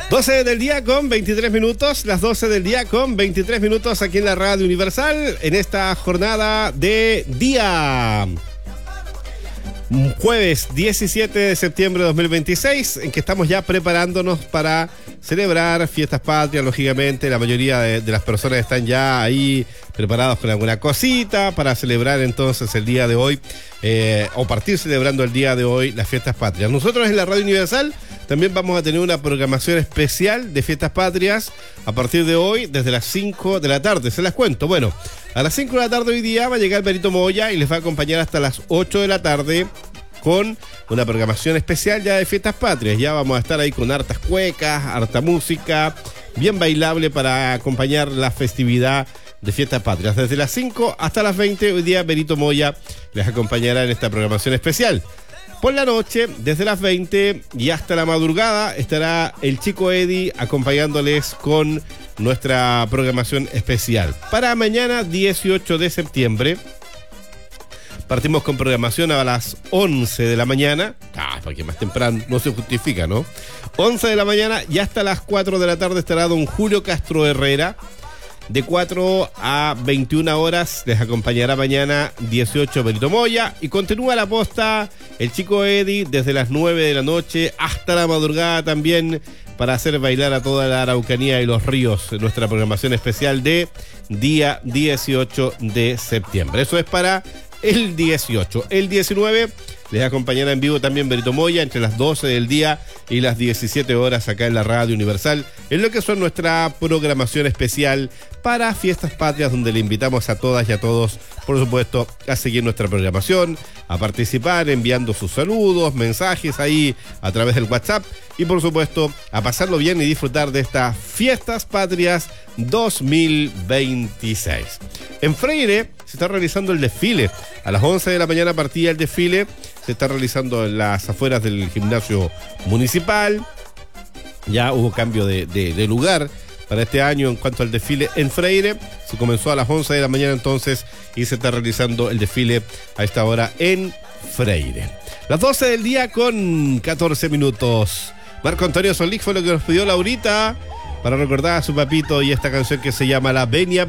12 del día con 23 minutos, las 12 del día con 23 minutos aquí en la Radio Universal, en esta jornada de día jueves 17 de septiembre de 2026, en que estamos ya preparándonos para celebrar fiestas patrias. Lógicamente, la mayoría de las personas están ya ahí preparados con alguna cosita para celebrar entonces el día de hoy, o partir celebrando el día de hoy las fiestas patrias. Nosotros en la Radio Universal también vamos a tener una programación especial de fiestas patrias a partir de hoy, desde las 5 de la tarde, se las cuento. Bueno, a las 5 de la tarde hoy día va a llegar Benito Moya y les va a acompañar hasta las 8 de la tarde con una programación especial ya de fiestas patrias. Ya vamos a estar ahí con hartas cuecas, harta música, bien bailable para acompañar la festividad de fiestas patrias. Desde las 5 hasta las 20, hoy día Benito Moya les acompañará en esta programación especial. Por la noche, desde las 20 y hasta la madrugada, estará el Chico Eddie acompañándoles con nuestra programación especial. Para mañana, 18 de septiembre, partimos con programación a las 11 de la mañana. Porque más temprano no se justifica, ¿no? 11 de la mañana y hasta las 4 de la tarde estará don Julio Castro Herrera. De 4 a 21 horas les acompañará mañana 18 Benito Moya y continúa la posta el Chico Eddie desde las 9 de la noche hasta la madrugada también para hacer bailar a toda la Araucanía y los ríos en nuestra programación especial de día 18 de septiembre. Eso es para el 18. El 19 les acompañará en vivo también Benito Moya entre las 12 del día y las 17 horas acá en la Radio Universal, en lo que son nuestra programación especial para fiestas patrias, donde le invitamos a todas y a todos, por supuesto, a seguir nuestra programación, a participar enviando sus saludos, mensajes ahí a través del WhatsApp y, por supuesto, a pasarlo bien y disfrutar de estas fiestas patrias 2026. En Freire se está realizando el desfile. A las 11 de la mañana partía el desfile. Se está realizando en las afueras del gimnasio municipal. Ya hubo cambio de lugar para este año en cuanto al desfile en Freire. Se comenzó a las 11 de la mañana entonces y se está realizando el desfile a esta hora en Freire. Las 12 del día con 14 minutos. Marco Antonio Solís fue lo que nos pidió Laurita para recordar a su papito y esta canción que se llama La Venia